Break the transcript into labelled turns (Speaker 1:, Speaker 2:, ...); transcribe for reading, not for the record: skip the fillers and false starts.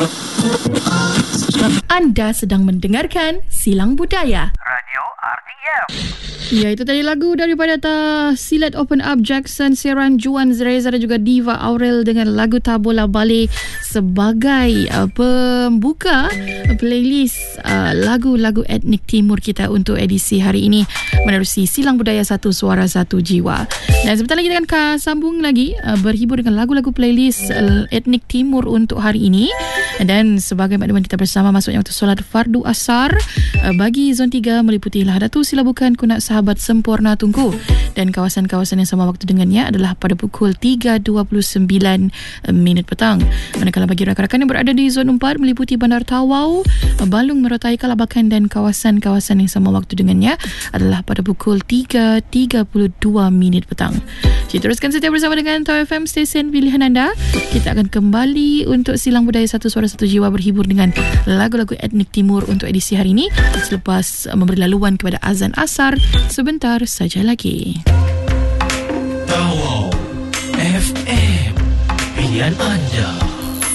Speaker 1: Anda sedang mendengarkan Silang Budaya
Speaker 2: Radio RTM.
Speaker 1: Ya, itu tadi lagu daripada Silat Open Up Jackson, Seran Juan Zreza dan juga Diva Aurel dengan lagu Tabola Bale sebagai pembuka playlist lagu-lagu etnik timur kita untuk edisi hari ini menerusi Silang Budaya Satu Suara Satu Jiwa. Dan sebentar lagi kita akan sambung lagi berhibur dengan lagu-lagu playlist etnik timur untuk hari ini. Dan sebagai makluman kita bersama masuknya untuk solat fardu asar bagi zon 3 meliputi Lahadatu Silabukan Kunak Sahabat Sempurna Tunku, dan kawasan-kawasan yang sama waktu dengannya adalah pada pukul 3.29 minit petang. Manakala bagi rakan-rakan yang berada di zon 4 meliputi Bandar Tawau, Balung, Merotai, Kalabakan dan kawasan-kawasan yang sama waktu dengannya adalah pada pukul 3.32 minit petang. Jadi teruskan setia bersama dengan Tau FM, stesen pilihan anda. Kita akan kembali untuk Silang Budaya Satu Suara Satu Jiwa berhibur dengan lagu-lagu etnik timur untuk edisi hari ini selepas memberi laluan kepada azan asar sebentar saja lagi.
Speaker 3: Tau FM, pilihan anda.